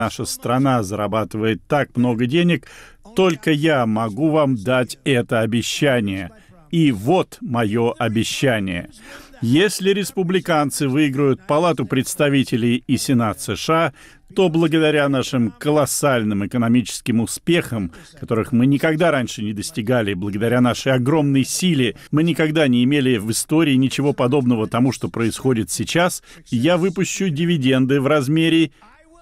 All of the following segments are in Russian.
наша страна зарабатывает так много денег, только я могу вам дать это обещание. И вот мое обещание. Если республиканцы выиграют Палату представителей и Сенат США, то благодаря нашим колоссальным экономическим успехам, которых мы никогда раньше не достигали, благодаря нашей огромной силе, мы никогда не имели в истории ничего подобного тому, что происходит сейчас, я выпущу дивиденды в размере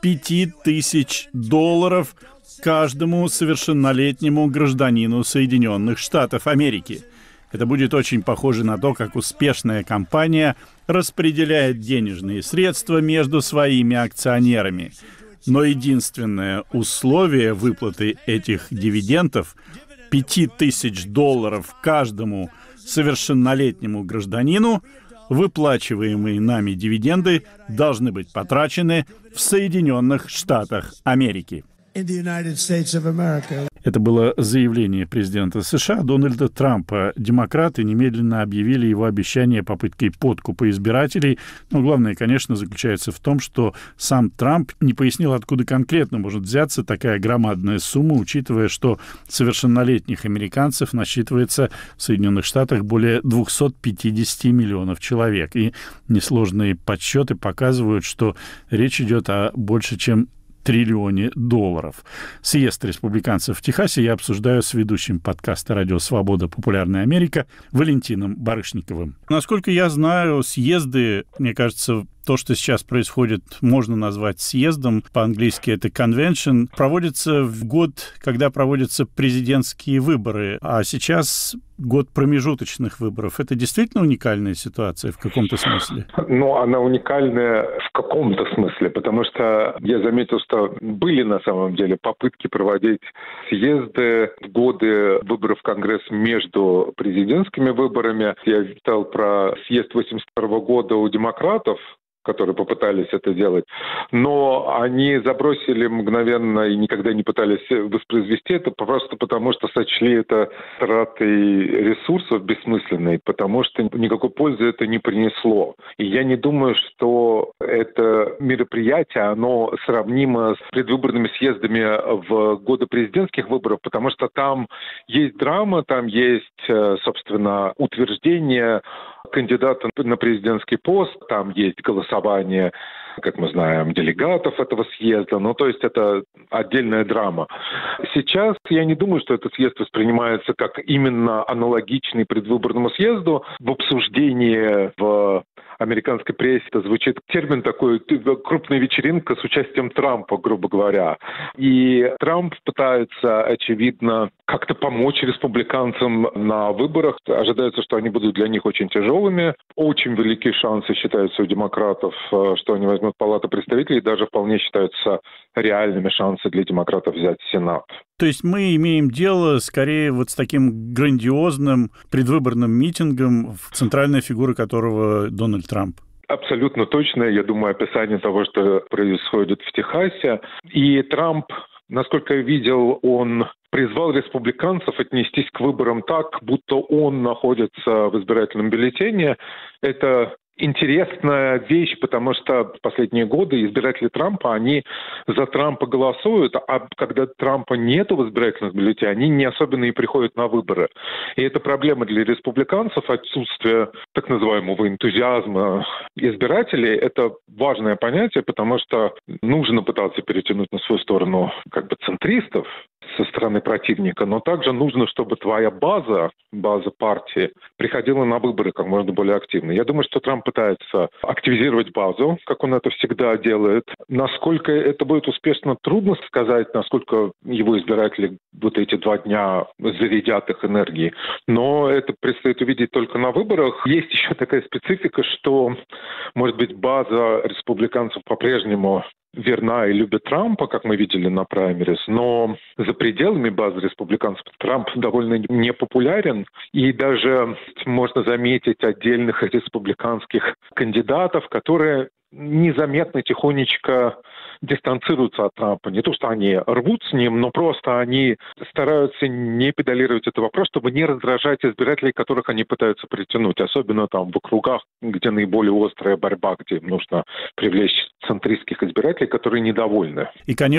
$5000 каждому совершеннолетнему гражданину Соединенных Штатов Америки. Это будет очень похоже на то, как успешная компания распределяет денежные средства между своими акционерами. Но единственное условие выплаты этих дивидендов — $5000 каждому совершеннолетнему гражданину, выплачиваемые нами дивиденды должны быть потрачены в Соединенных Штатах Америки. Это было заявление президента США Дональда Трампа. Демократы немедленно объявили его обещание попыткой подкупа избирателей. Но главное, конечно, заключается в том, что сам Трамп не пояснил, откуда конкретно может взяться такая громадная сумма, учитывая, что совершеннолетних американцев насчитывается в Соединенных Штатах более 250 миллионов человек. И несложные подсчеты показывают, что речь идет о больше, чем $1 триллион. Съезд республиканцев в Техасе я обсуждаю с ведущим подкаста «Радио Свобода. Популярная Америка» Валентином Барышниковым. Насколько я знаю, съезды, мне кажется, то, что сейчас происходит, можно назвать съездом. По-английски это convention. Проводится в год, когда проводятся президентские выборы. А сейчас год промежуточных выборов. Это действительно уникальная ситуация в каком-то смысле? Ну, она уникальная в каком-то смысле, потому что я заметил, что были на самом деле попытки проводить съезды в годы выборов в Конгресс между президентскими выборами. Я читал про съезд 1982 года у демократов, которые попытались это делать, но они забросили мгновенно и никогда не пытались воспроизвести это, просто потому что сочли это тратой ресурсов бессмысленной, потому что никакой пользы это не принесло. И я не думаю, что это мероприятие, оно сравнимо с предвыборными съездами в годы президентских выборов, потому что там есть драма, там есть, собственно, утверждение кандидата на президентский пост, там есть голосование, как мы знаем, делегатов этого съезда. Ну, то есть это отдельная драма. Сейчас я не думаю, что этот съезд воспринимается как именно аналогичный предвыборному съезду. В обсуждении в американской прессе это звучит термин такой «крупная вечеринка с участием Трампа», грубо говоря. И Трамп пытается, очевидно, как-то помочь республиканцам на выборах. Ожидается, что они будут для них очень тяжелыми. Очень великие шансы считаются у демократов, что они возьмут Палату представителей. Даже вполне считаются реальными шансы для демократов взять Сенат. То есть мы имеем дело скорее вот с таким грандиозным предвыборным митингом, центральная фигура которого Дональд Трамп. Абсолютно точно. Я думаю, описание того, что происходит в Техасе. И Трамп, насколько я видел, он призвал республиканцев отнестись к выборам так, будто он находится в избирательном бюллетене. Это интересная вещь, потому что в последние годы избиратели Трампа, они за Трампа голосуют, а когда Трампа нету в избирательных бюллетенях, они не особенно и приходят на выборы. И это проблема для республиканцев, отсутствие так называемого энтузиазма избирателей. Это важное понятие, потому что нужно пытаться перетянуть на свою сторону как бы центристов со стороны противника, но также нужно, чтобы твоя база партии приходила на выборы как можно более активно. Я думаю, что Трамп пытается активизировать базу, как он это всегда делает. Насколько это будет успешно, трудно сказать, насколько его избиратели вот эти 2 дня зарядят их энергией. Но это предстоит увидеть только на выборах. Есть еще такая специфика, что, может быть, база республиканцев по-прежнему верна и любит Трампа, как мы видели на праймерис, но за пределами базы республиканцев Трамп довольно непопулярен, и даже можно заметить отдельных республиканских кандидатов, которые незаметно, тихонечко дистанцируются от Трампа. Не то, что они рвут с ним, но просто они стараются не педалировать этот вопрос, чтобы не раздражать избирателей, которых они пытаются притянуть. Особенно там в округах, где наиболее острая борьба, где им нужно привлечь центристских избирателей, которые недовольны. И, конечно,